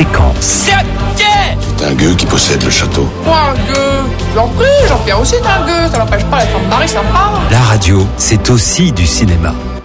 séquence. C'est un gueux qui possède le château. un gueux. J'en prie, Jean-Pierre aussi est un gueux. Ça n'empêche pas d'être un mari sympa. La radio, c'est aussi du cinéma.